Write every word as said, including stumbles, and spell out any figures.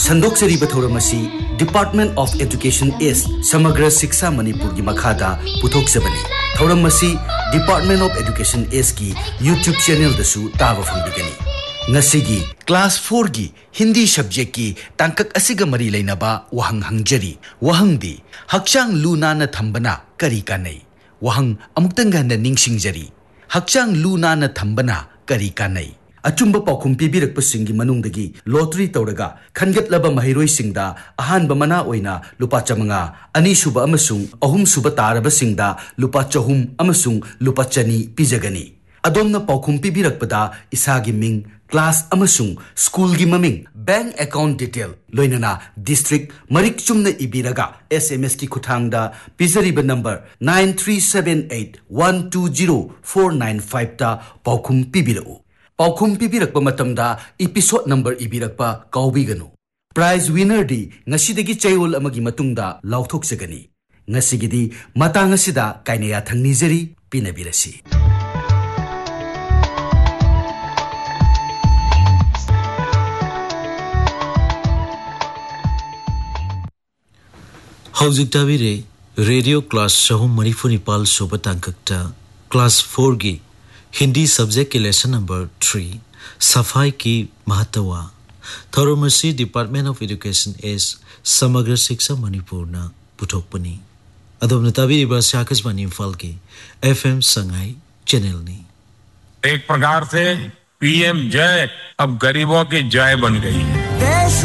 संदोक्सरीब थौरमसी department of education S समग्र शिक्षा मणिपुर की मखादा पुथोक्सबनी थौरमसी डिपार्टमेंट ऑफ एजुकेशन एस की यूट्यूब चैनल दसु ताब फंगबिगनी नसिगी क्लास फोर की हिंदी सब्जेक्ट की तांकक असिग मरी लेनबा वहंग हंगजरी वहंगदी हक्चांग लूनाना थंबना करी कानै वहंग अमुक्तंगन निंगसिंगजरी हक्चांग लूनाना थंबना करी कानै अचुंब पाखुम पीबीरकपसिंगी मनुंगदगी लॉटरी तौरगा खनगतलबा महिरोइसिंगदा अहानबा मना ओइना लुपा चमंगा अनीसुबा अमसुंग अहुमसुबा तारबसिंगदा लुपा चहुम अमसुंग लुपा चनी पीजगनी अदोमना पाखुम पीबीरकपदा इसागी मिंग क्लास अमसुंग स्कूल की ममिंग bank account detail लोइनना district Marik Chumna इबीरगा SMS की खुथांगदा पिजरीबा number nine three seven eight one two zero four nine five ता पाखुम पीबीरउ पाखुम पीबीरकपा मतमदा एपिसोड नंबर इबीरकपा काउबीगनु प्राइज विनर दी ngasiदगी चैओल अमगी मतुंगदा लाउथोक्सगनी ngasiगidi matang asida kainaya thangnijari pinabirasi हौजिक ताबिरे radio class सहम मणिपुरी पाल सोबा तांककता class four की Hindi subject के lesson number three सफाई की महत्व थौरमसी department of education S समग्र शिक्षा मणिपुर ना पुथोकपनी अदोम ताबिरिबा आकाशवाणी इम्फाल की एफएम संगाई चैनल ने एक प्रकार से पीएम जय अब गरीबों की जय बन गई है।